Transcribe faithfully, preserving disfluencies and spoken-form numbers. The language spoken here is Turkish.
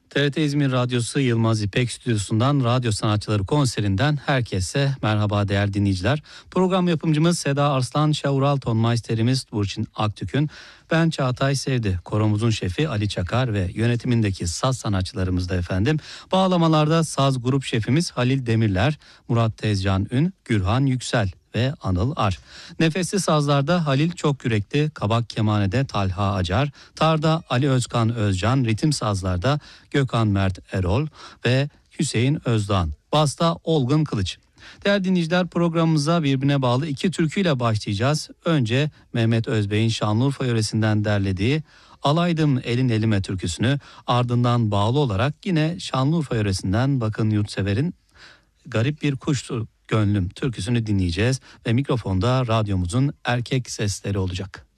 T R T İzmir Radyosu Yılmaz İpek Stüdyosu'ndan Radyo Sanatçıları konserinden herkese merhaba değerli dinleyiciler. Program yapımcımız Seda Arslan, Şaural Tonmeisterimiz Burçin Aktük'ün, ben Çağatay Sevdi, koromuzun şefi Ali Çakar ve yönetimindeki saz sanatçılarımız da efendim. Bağlamalarda saz grup şefimiz Halil Demirler, Murat Tezcan Ün, Gürhan Yüksel ve Anıl Ar. Nefesli sazlarda Halil Çokyürekli, kabak kemanede Talha Acar, tarda Ali Özkan Özcan, ritim sazlarda Gökhan Mert Erol ve Hüseyin Özdağan, basta Olgun Kılıç. Değerli dinleyiciler, programımıza birbirine bağlı iki türküyle başlayacağız. Önce Mehmet Özbey'in Şanlıurfa yöresinden derlediği Alaydım Elin Elime türküsünü, ardından bağlı olarak yine Şanlıurfa yöresinden Bakın Yurtsever'in Garip Bir Kuştur Gönlüm türküsünü dinleyeceğiz ve mikrofonda radyomuzun erkek sesleri olacak.